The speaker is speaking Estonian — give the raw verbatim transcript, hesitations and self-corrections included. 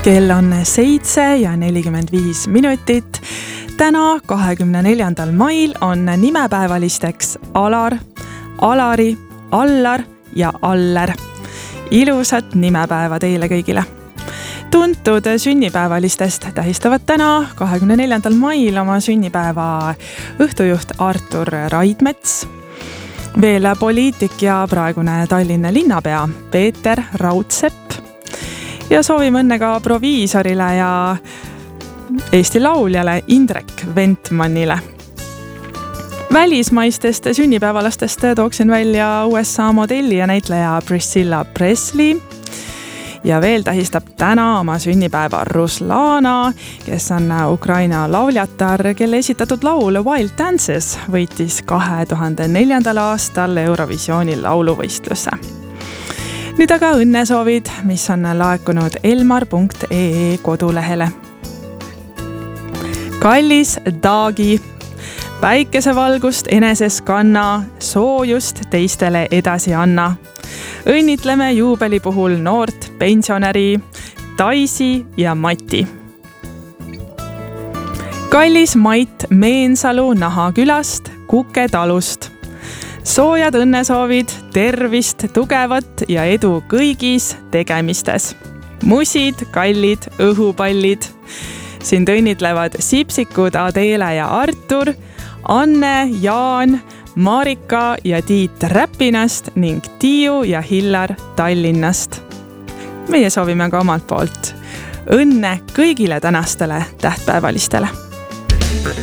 Kell on seitse ja nelikümmend viis minutit. Täna, kahekümne neljandal mail on nimepäevalisteks Alar, Alari, Allar ja Aller. Ilusat nimepäeva teile kõigile. Tuntud sünnipäevalistest tähistavad täna, kahekümne neljandal mail oma sünnipäeva õhtujuht Artur Raidmets, veel poliitik ja praegune Tallinna linnapea Peeter Raudsepp ja soovime õnne ka proviisorile ja Eesti lauljale Indrek Ventmannile. Välismaistest sünnipäevalastest tooksin välja U S A modelli ja näitleja Priscilla Presley ja veel tähistab täna oma sünnipäeva Ruslana, kes on Ukraina lauljatar, kelle esitatud laul Wild Dances võitis kahe tuhande neljandal aastal Eurovisiooni lauluvõistluse. Nüüd aga õnnesoovid, mis on laekunud elmar punkt ee ee kodulehele. Kallis Daagi, päikesevalgust eneses kanna, soojust teistele edasi anna. Õnnitleme juubeli puhul noort pensionäri Daisi ja Mati. Kallis Mait Meensalu Nahakülast, Kuke talust. Soojad õnnesoovid, tervist, tugevat ja edu kõigis tegemistes. Musid, kallid, õhupallid. Sind õnnitlevad sipsikud Adele ja Artur, Anne, Jaan, Marika ja Tiit Räpinast ning Tiiu ja Hillar Tallinnast. Meie soovime ka omalt poolt õnne kõigile tänastele tähtpäevalistele.